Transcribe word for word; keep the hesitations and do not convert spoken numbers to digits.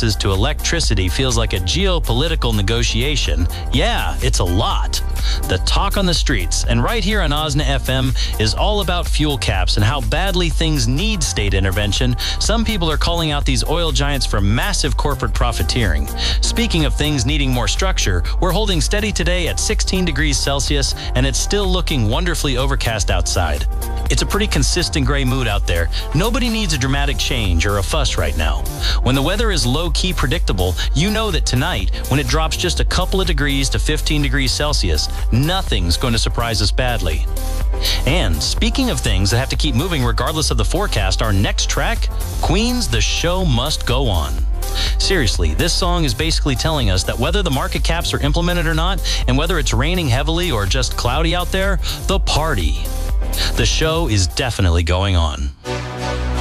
prices to electricity feels like a geopolitical negotiation, yeah, it's a lot. The talk on the streets, and right here on O S N A F M, is all about fuel caps and how badly things need state intervention. Some people are calling out these oil giants for massive corporate profiteering. Speaking of things needing more structure, we're holding steady today at sixteen degrees Celsius, and it's still looking wonderfully overcast outside. It's a pretty consistent gray mood out there. Nobody needs a dramatic change or a fuss right now. When the weather is low-key predictable, you know that tonight, when it drops just a couple of degrees to fifteen degrees Celsius, nothing's going to surprise us badly. And speaking of things that have to keep moving regardless of the forecast, our next track, Queen's The Show Must Go On. Seriously, this song is basically telling us that whether the market caps are implemented or not, and whether it's raining heavily or just cloudy out there, the party, the show is definitely going on.